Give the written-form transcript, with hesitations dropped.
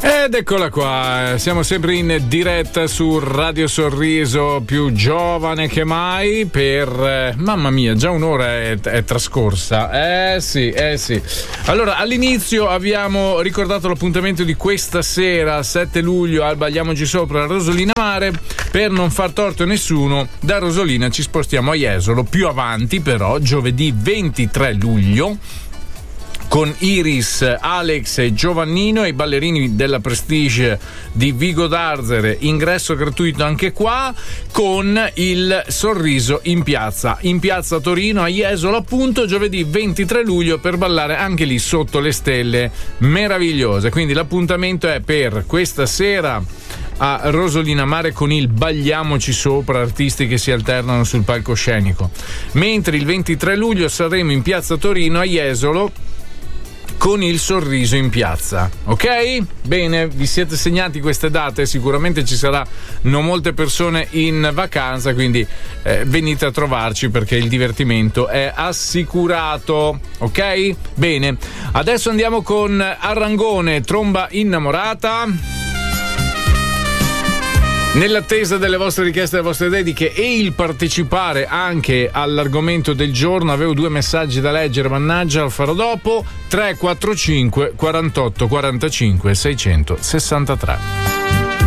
Ed eccola qua, siamo sempre in diretta su Radio Sorriso, più giovane che mai per... mamma mia, già un'ora è trascorsa. Sì. Allora, all'inizio abbiamo ricordato l'appuntamento di questa sera, 7 luglio, al Bagliamoci Sopra, a Rosolina Mare. Per non far torto a nessuno, da Rosolina ci spostiamo a Jesolo, più avanti però, giovedì 23 luglio, con Iris, Alex e Giovannino e i ballerini della Prestige di Vigo d'Arzere. Ingresso gratuito anche qua, con il Sorriso in piazza Torino, a Jesolo appunto, giovedì 23 luglio, per ballare anche lì sotto le stelle meravigliose. Quindi l'appuntamento è per questa sera a Rosolina Mare con il Bagliamoci Sopra, artisti che si alternano sul palcoscenico, mentre il 23 luglio saremo in piazza Torino a Jesolo con il Sorriso in piazza. Ok? Bene, vi siete segnati queste date? Sicuramente ci saranno molte persone in vacanza, quindi venite a trovarci perché il divertimento è assicurato. Ok? Bene, adesso andiamo con Arrangone, Tromba innamorata. Nell'attesa delle vostre richieste, delle vostre dediche e il partecipare anche all'argomento del giorno, avevo 2 messaggi da leggere, mannaggia, lo farò dopo. 345 48 45 663.